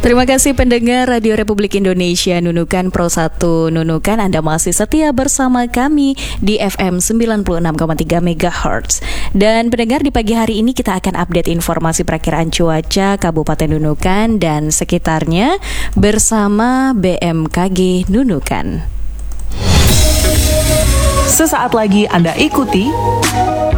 Terima kasih pendengar Radio Republik Indonesia Nunukan Pro 1 Nunukan, Anda masih setia bersama kami di FM 96,3 MHz. Dan pendengar, di pagi hari ini kita akan update informasi perakiraan cuaca Kabupaten Nunukan dan sekitarnya bersama BMKG Nunukan. Sesaat lagi Anda ikuti